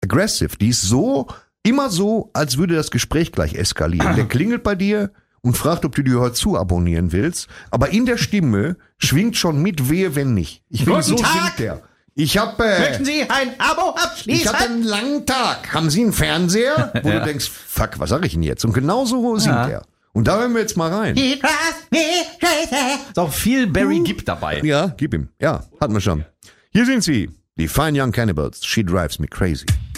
aggressive. Die ist so, immer so, als würde das Gespräch gleich eskalieren. Der klingelt bei dir und fragt, ob du die heute zu abonnieren willst. Aber in der Stimme schwingt schon mit wehe, wenn nicht. Guten So Tag. singt der. Möchten Sie ein Abo Ich abschließen? hatte einen langen Tag. Haben Sie einen Fernseher? Wo du denkst, fuck, was sag ich denn jetzt? Und genau so singt er. Und da hören wir jetzt mal rein. Ist auch viel Barry Gibb dabei. Ja, gib ihm. Ja, hatten wir schon. Hier sind sie. Die Fine Young Cannibals. She drives me crazy.